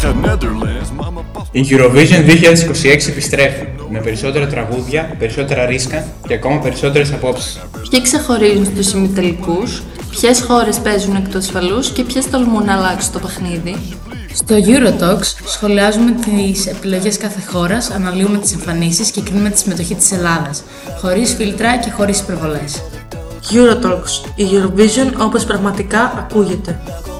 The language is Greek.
Η Eurovision 2026 επιστρέφει με περισσότερα τραγούδια, περισσότερα ρίσκα και ακόμα περισσότερες απόψεις. Ποιοι ξεχωρίζουν στους ημιτελικούς, ποιες χώρες παίζουν εκ του ασφαλούς και ποιες τολμούν να αλλάξουν το παιχνίδι. Στο Eurotalks σχολιάζουμε τις επιλογές κάθε χώρας, αναλύουμε τις εμφανίσεις και κρίνουμε τη συμμετοχή της Ελλάδας, χωρίς φίλτρα και χωρίς υπερβολές. Eurotalks, η Eurovision όπως πραγματικά ακούγεται.